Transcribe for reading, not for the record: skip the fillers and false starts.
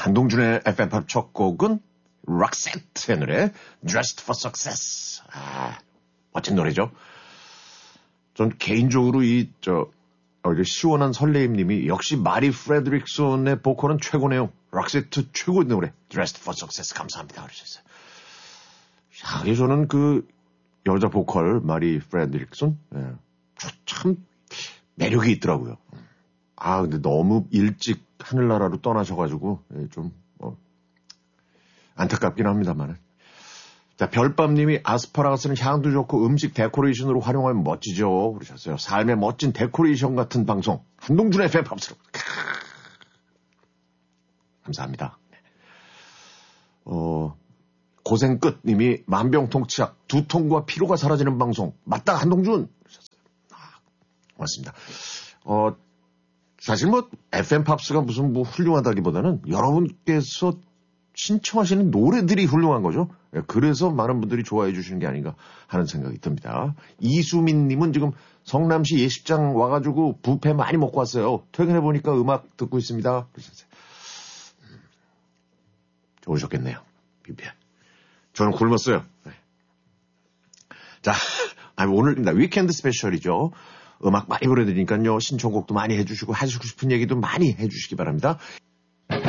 한동준의 FM팝 첫 곡은 락세트의 노래 Dressed for Success. 멋진 노래죠. 전 개인적으로 시원한 설레임님이 역시 마리 프레드릭손의 보컬은 최고네요. 락세트 최고의 노래 Dressed for Success 감사합니다. 그러셨어요. 이게 저는 그 여자 보컬 마리 프레드릭손 참 매력이 있더라고요. 근데 너무 일찍 하늘나라로 떠나셔가지고 좀 안타깝긴 합니다만. 자, 별밤님이 아스파라거스는 향도 좋고 음식 데코레이션으로 활용하면 멋지죠. 그러셨어요. 삶의 멋진 데코레이션 같은 방송 한동준의 FM팝스로. 감사합니다. 고생 끝님이 만병통치약 두통과 피로가 사라지는 방송 맞다 한동준. 그러셨어요. 고맙습니다. 사실 FM팝스가 무슨 훌륭하다기보다는 여러분께서 신청하시는 노래들이 훌륭한 거죠. 그래서 많은 분들이 좋아해 주시는 게 아닌가 하는 생각이 듭니다. 이수민님은 지금 성남시 예식장 와가지고 뷔페 많이 먹고 왔어요. 퇴근해보니까 음악 듣고 있습니다. 그러셨어요. 좋으셨겠네요. 뷔페. 저는 굶었어요. 네. 자, 오늘 위켄드 스페셜이죠. 음악 많이 보내드리니까요. 신청곡도 많이 해주시고 하시고 싶은 얘기도 많이 해주시기 바랍니다.